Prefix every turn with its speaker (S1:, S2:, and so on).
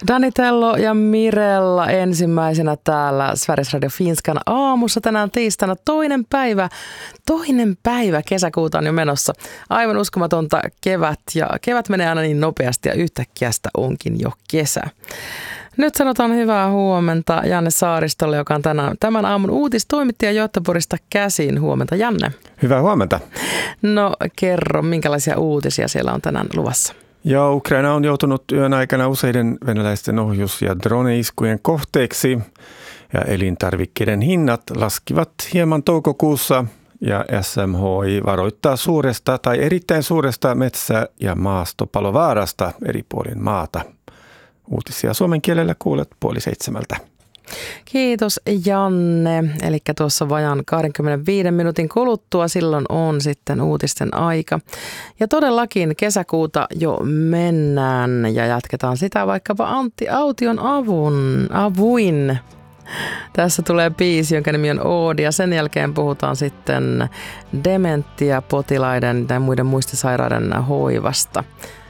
S1: Danitello ja Mirella ensimmäisenä täällä Sveriges Radio Finskan aamussa tänään tiistaina toinen päivä kesäkuuta on jo menossa. Aivan uskomatonta kevät menee aina niin nopeasti ja yhtäkkiä sitä onkin jo kesä. Nyt sanotaan hyvää huomenta Janne Saaristolle, joka on tämän aamun uutistoimittaja Göteborgista käsin. Huomenta Janne.
S2: Hyvää huomenta.
S1: No kerro, minkälaisia uutisia siellä on tänään luvassa?
S2: Ja Ukraina on joutunut yön aikana useiden venäläisten ohjus- ja droneiskujen kohteeksi ja elintarvikkeiden hinnat laskivat hieman toukokuussa ja SMHI varoittaa suuresta tai erittäin suuresta metsä- ja maastopalovaarasta eri puolin maata. Uutisia suomen kielellä kuulet 6:30.
S1: Kiitos Janne. Eli tuossa vajaan 25 minuutin kuluttua silloin on sitten uutisten aika. Ja todellakin kesäkuuta jo mennään ja jatketaan sitä vaikkapa Antti Aution avuin. Tässä tulee biisi, jonka nimi on Oodi ja sen jälkeen puhutaan sitten dementiapotilaiden tai muiden muistisairaiden hoivasta.